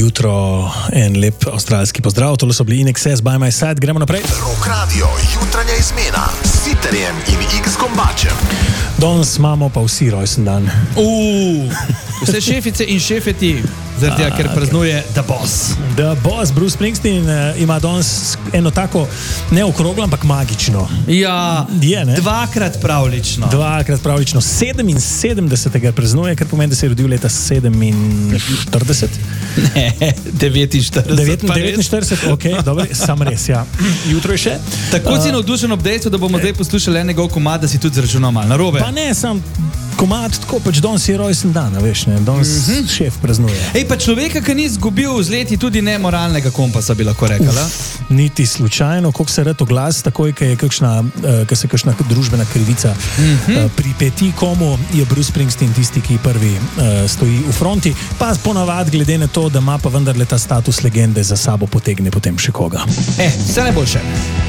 jutro, en lep avstralski pozdrav, tole so bili In Excess by my side, gremo naprej. Rock Radio, jutranja izmena s Sitterjem in X-Gombačem. Danes imamo pa vsi rojsten dan. Vse šefice in šefeti, zaradi tega, ker praznuje The Boss. The Boss, Bruce Springsteen, ima danes eno tako, ne okroglo, ampak magično. Ja, Je, ne? dvakrat pravlično. 77. praznuje, kar pomeni, da se je rodil leta 47. Ne, 49. 49, ok, dobro, sam res, ja. Jutro je še. Tako si navdušen ob dejstvu, da bomo zdaj poslušali njegov komad, da si tudi zračunal malo narobe. Pa ne, sam komad, tako pač danes je rojsten dan, veš, ne, danes šef praznuje. Ej, pa človeka, ki ni izgubil z leti tudi nemoralnega kompasa, bi lahko rekala. Niti slučajno, koliko se rad oglasi, takoj, ko se kakšna družbena krivica pripeti komu, je Bruce Springsteen tisti, ki prvi stoji v fronti, pa ponavadi glede na to, da ima pa vendarle ta status legende za sabo potegne potem še koga. Vse najboljše.